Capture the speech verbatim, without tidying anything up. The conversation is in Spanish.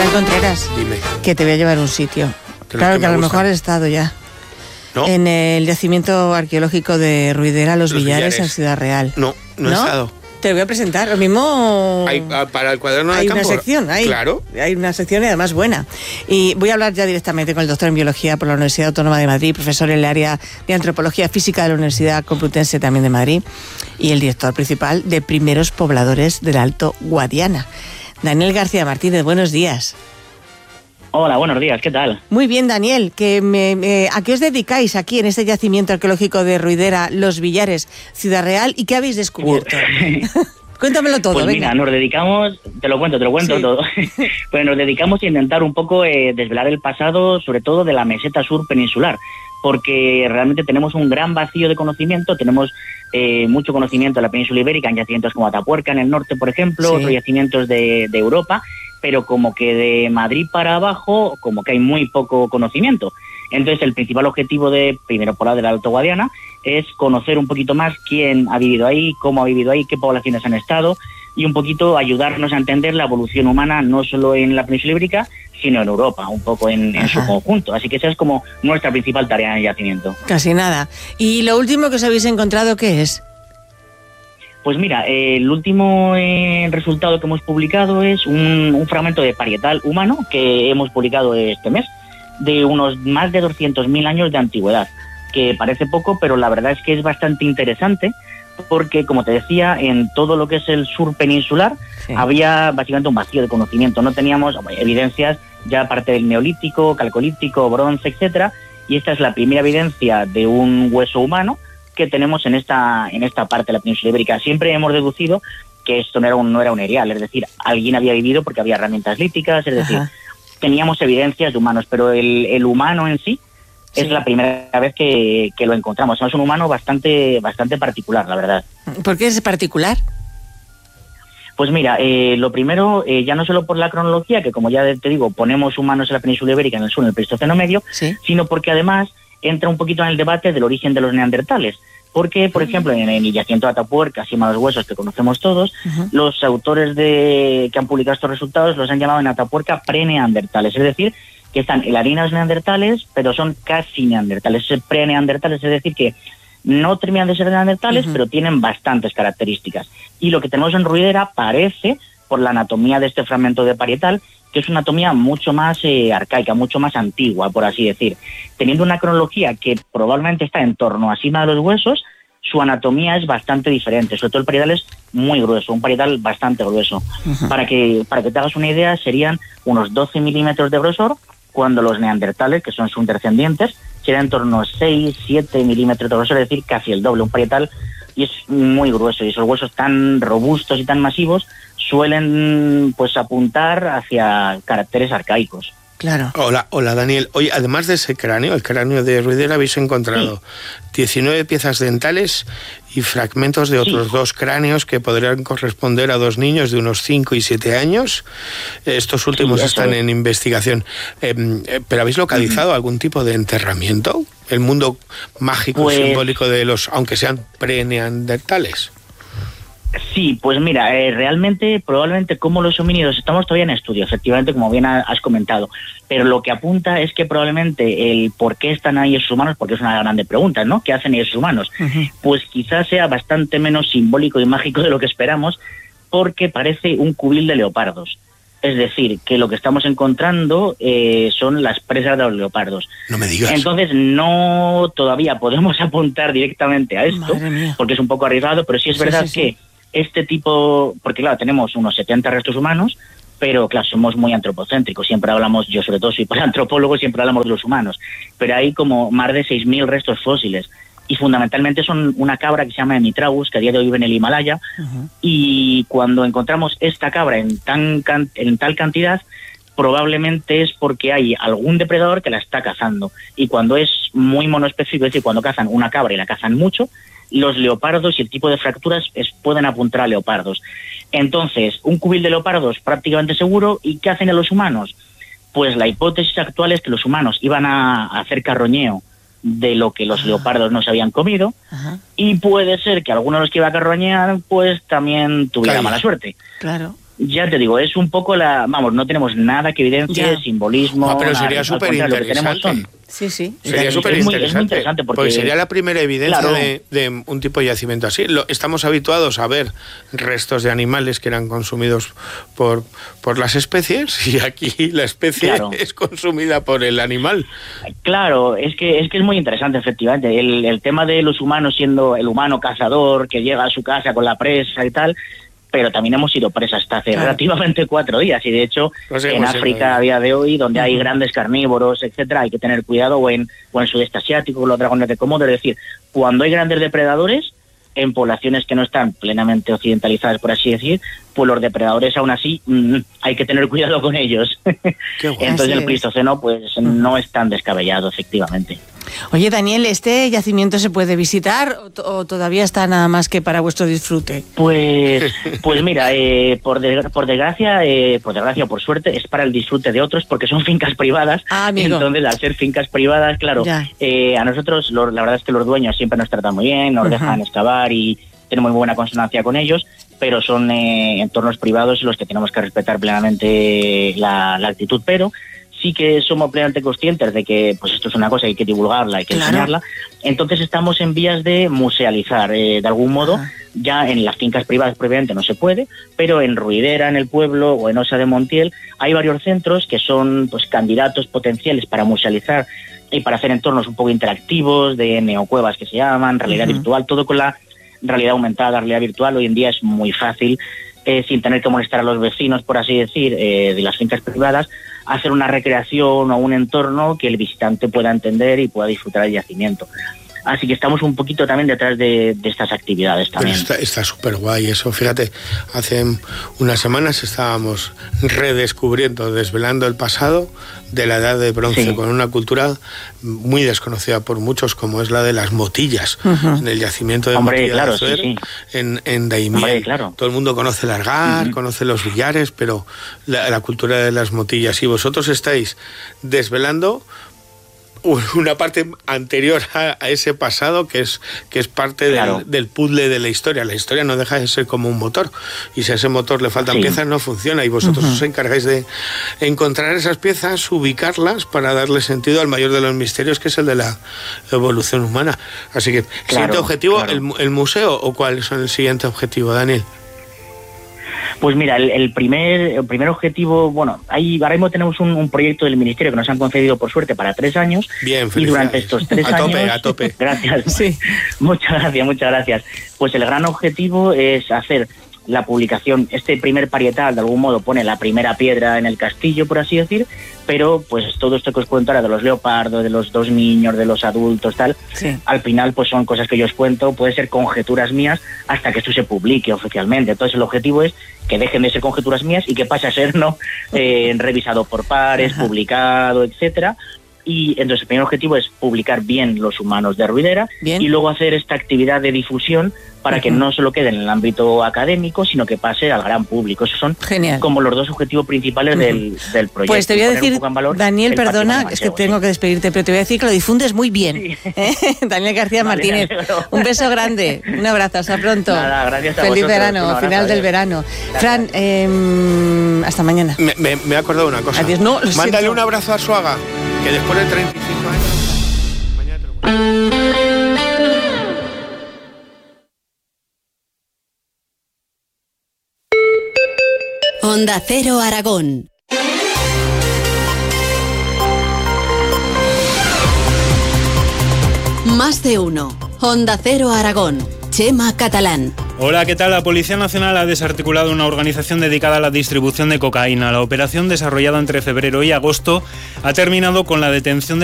Daniel Contreras, Dime. que te voy a llevar a un sitio. Claro que, que a lo gusta. mejor has estado ya. ¿No? En el yacimiento arqueológico de Ruidera, Los, Los Villares, Villares, en Ciudad Real. No, no, no he estado. Te lo voy a presentar, lo mismo... Hay, para el cuaderno de hay campo. Hay una sección, hay, claro. hay una sección y además buena. Y voy a hablar ya directamente con el doctor en Biología por la Universidad Autónoma de Madrid, profesor en el área de Antropología Física de la Universidad Complutense también de Madrid, y el director principal de Primeros Pobladores del Alto Guadiana. Daniel García Martínez, buenos días. Hola, buenos días, ¿qué tal? Muy bien, Daniel. Que me, me, ¿A qué os dedicáis aquí en este yacimiento arqueológico de Ruidera, Los Villares, Ciudad Real? ¿Y qué habéis descubierto? Cuéntamelo todo, pues venga. Mira, nos dedicamos, te lo cuento, te lo cuento sí. todo. Pues nos dedicamos a intentar un poco eh, desvelar el pasado, sobre todo de la meseta sur peninsular, porque realmente tenemos un gran vacío de conocimiento, tenemos eh, mucho conocimiento de la península ibérica, en yacimientos como Atapuerca, en el norte, por ejemplo, sí. otros yacimientos de, de Europa, pero como que de Madrid para abajo, como que hay muy poco conocimiento. Entonces, el principal objetivo de Primero Pobladores del Alto Guadiana es conocer un poquito más quién ha vivido ahí, cómo ha vivido ahí, qué poblaciones han estado, y un poquito ayudarnos a entender la evolución humana, no solo en la península ibérica, sino en Europa, un poco en, en su conjunto. Así que esa es como nuestra principal tarea en el yacimiento. Casi nada. ¿Y lo último que os habéis encontrado qué es? Pues mira, eh, el último eh, resultado que hemos publicado es un, un fragmento de parietal humano que hemos publicado este mes, de unos más de doscientos mil años de antigüedad, que parece poco, pero la verdad es que es bastante interesante, porque, como te decía, en todo lo que es el sur peninsular sí. había básicamente un vacío de conocimiento, no teníamos evidencias ya aparte del neolítico, calcolítico, bronce, etcétera, y esta es la primera evidencia de un hueso humano que tenemos en esta en esta parte de la península ibérica. Siempre hemos deducido que esto no era un no era un erial, es decir, alguien había vivido porque había herramientas líticas, es decir, Ajá. teníamos evidencias de humanos, pero el, el humano en sí, sí es la primera vez que, que lo encontramos. Es un humano bastante bastante particular, la verdad. ¿Por qué es particular? Pues mira, eh, lo primero, eh, ya no solo por la cronología, que como ya te digo, ponemos humanos en la península ibérica, en el sur, en el Pleistoceno medio, ¿Sí? sino porque además entra un poquito en el debate del origen de los neandertales. Porque, por ejemplo, en el yacimiento de Atapuerca, así Malos Huesos, que conocemos todos, uh-huh. los autores de que han publicado estos resultados los han llamado en Atapuerca pre-neandertales, es decir, que están en la línea de los neandertales, pero son casi neandertales, pre-neandertales, es decir, que no terminan de ser neandertales, uh-huh. pero tienen bastantes características. Y lo que tenemos en Ruidera parece, por la anatomía de este fragmento de parietal, que es una anatomía mucho más eh, arcaica, mucho más antigua, por así decir. Teniendo una cronología que probablemente está en torno a cima de los huesos, su anatomía es bastante diferente, sobre todo el parietal es muy grueso, un parietal bastante grueso. Uh-huh. Para que para que te hagas una idea, serían unos doce milímetros de grosor, cuando los neandertales, que son sus descendientes, serían en torno a seis, siete milímetros de grosor, es decir, casi el doble, un parietal, y es muy grueso, y esos huesos tan robustos y tan masivos suelen pues apuntar hacia caracteres arcaicos. Claro. Hola, hola Daniel. Oye, además de ese cráneo, el cráneo de Ruidera, habéis encontrado sí. diecinueve piezas dentales y fragmentos de otros sí. dos cráneos que podrían corresponder a dos niños de unos cinco y siete años. Estos últimos sí, están en investigación. Eh, eh, ¿Pero habéis localizado uh-huh. algún tipo de enterramiento? El mundo mágico, pues... simbólico de los, aunque sean pre-neandertales. Sí, pues mira, eh, realmente, probablemente como los homínidos estamos todavía en estudio, efectivamente, como bien has comentado, pero lo que apunta es que probablemente el por qué están ahí esos humanos, porque es una grande pregunta, ¿no? ¿Qué hacen esos humanos? Uh-huh. Pues quizás sea bastante menos simbólico y mágico de lo que esperamos, porque parece un cubil de leopardos. Es decir, que lo que estamos encontrando eh, son las presas de los leopardos. No me digas. Entonces, no todavía podemos apuntar directamente a esto, porque es un poco arriesgado, pero sí es sí, verdad sí, que... Sí. Este tipo, porque claro, tenemos unos setenta restos humanos, pero claro, somos muy antropocéntricos, siempre hablamos, yo sobre todo soy paleantropólogo, siempre hablamos de los humanos, pero hay como más de seis mil restos fósiles, y fundamentalmente son una cabra que se llama Emitragus, que a día de hoy vive en el Himalaya, uh-huh. y cuando encontramos esta cabra en, tan en tal cantidad, probablemente es porque hay algún depredador que la está cazando, y cuando es muy monoespecífico, es decir, cuando cazan una cabra y la cazan mucho, los leopardos y el tipo de fracturas es, pueden apuntar a leopardos. Entonces, un cubil de leopardos prácticamente seguro. ¿Y qué hacen a los humanos? Pues la hipótesis actual es que los humanos iban a hacer carroñeo de lo que los leopardos no se habían comido. Ajá. Y puede ser que alguno de los que iba a carroñear pues también tuviera Calla. mala suerte. Claro. Ya te digo, es un poco la... Vamos, no tenemos nada que evidencie, ya. simbolismo... Ah, pero sería súper interesante. Sí, sí. Sería súper interesante, interesante porque, porque sería la primera evidencia claro. de, de un tipo de yacimiento así. Lo, estamos habituados a ver restos de animales que eran consumidos por, por las especies, y aquí la especie claro. es consumida por el animal. Claro, es que es que es muy interesante, efectivamente. El, el tema de los humanos siendo el humano cazador, que llega a su casa con la presa y tal... pero también hemos sido presas hasta hace claro. relativamente cuatro días, y de hecho no sé, en África siendo, a día de hoy, donde uh-huh. hay grandes carnívoros, etcétera, hay que tener cuidado, o en, o en sudeste asiático, los dragones de Komodo, es decir, cuando hay grandes depredadores, en poblaciones que no están plenamente occidentalizadas, por así decir, pues los depredadores aún así mmm, hay que tener cuidado con ellos. Entonces el Pleistoceno pues uh-huh. no es tan descabellado, efectivamente. Oye, Daniel, ¿este yacimiento se puede visitar o, o todavía está nada más que para vuestro disfrute? Pues pues mira, eh, por, de, por desgracia, eh, por desgracia o por suerte, es para el disfrute de otros porque son fincas privadas. Ah, amigo. Entonces, al ser fincas privadas, claro, eh, a nosotros los, la verdad es que los dueños siempre nos tratan muy bien, nos uh-huh. dejan excavar y tenemos muy buena consonancia con ellos, pero son eh, entornos privados en los que tenemos que respetar plenamente la, la actitud, pero... sí que somos plenamente conscientes de que pues esto es una cosa que hay que divulgarla, hay que claro. enseñarla. Entonces estamos en vías de musealizar, eh, de algún modo. Ajá. Ya en las fincas privadas previamente no se puede, pero en Ruidera, en el pueblo, o en Osa de Montiel, hay varios centros que son pues candidatos potenciales para musealizar y para hacer entornos un poco interactivos, de neocuevas que se llaman, realidad uh-huh. virtual, todo con la realidad aumentada, realidad virtual. Hoy en día es muy fácil, eh, sin tener que molestar a los vecinos, por así decir, eh, de las fincas privadas, hacer una recreación o un entorno que el visitante pueda entender y pueda disfrutar del yacimiento. Así que estamos un poquito también detrás de, de estas actividades también. Pero está súper guay eso. Fíjate, hace unas semanas estábamos redescubriendo, desvelando el pasado de la Edad de Bronce, sí. con una cultura muy desconocida por muchos, como es la de las motillas, uh-huh. en el yacimiento de Hombre, Motilla claro, de Azuer, sí, sí. en, en Daimiel. Hombre, claro. Todo el mundo conoce el argar, uh-huh. conoce los billares, pero la, la cultura de las motillas. Y vosotros estáis desvelando una parte anterior a, a ese pasado que es que es parte claro. del, del puzzle de la historia. La historia no deja de ser como un motor, y si a ese motor le faltan sí. piezas no funciona, y vosotros uh-huh. os encargáis de encontrar esas piezas, ubicarlas para darle sentido al mayor de los misterios, que es el de la evolución humana. Así que, claro, ¿siguiente objetivo claro. el, el museo, o cuál es el siguiente objetivo, Daniel? Pues mira, el, el primer el primer objetivo, bueno, ahí ahora mismo tenemos un, un proyecto del Ministerio que nos han concedido por suerte para tres años. Bien, y durante estos tres a años... tope, a tope. Gracias, sí. muchas gracias, muchas gracias. Pues el gran objetivo es hacer la publicación, este primer parietal de algún modo pone la primera piedra en el castillo, por así decir, pero pues todo esto que os cuento ahora de los leopardos, de los dos niños, de los adultos, tal, sí. al final pues son cosas que yo os cuento, puede ser conjeturas mías hasta que esto se publique oficialmente. Entonces el objetivo es que dejen de ser conjeturas mías y que pase a ser no eh, revisado por pares, Ajá. publicado, etcétera. Y entonces el primer objetivo es publicar bien los humanos de Ruidera bien. Y luego hacer esta actividad de difusión para uh-huh. que no solo quede en el ámbito académico, sino que pase al gran público. Esos son Genial. Como los dos objetivos principales uh-huh. del, del proyecto. Pues te voy a decir, Daniel, perdona, es que tengo sí. que despedirte, pero te voy a decir que lo difundes muy bien. Sí. ¿Eh? Daniel García vale, Martínez, un beso grande, un abrazo, hasta pronto. Nada, gracias a Feliz vosotros, verano, final del verano. Gracias. Fran, eh, hasta mañana. Me, me, me he acordado una cosa. Adiós, no, Mándale siento. un abrazo a Suaga, que después de treinta y cinco años... Mañana te lo cuento. Onda Cero Aragón. Más de uno. Onda Cero Aragón. Chema Catalán. Hola, ¿qué tal? La Policía Nacional ha desarticulado una organización dedicada a la distribución de cocaína. La operación, desarrollada entre febrero y agosto, ha terminado con la detención de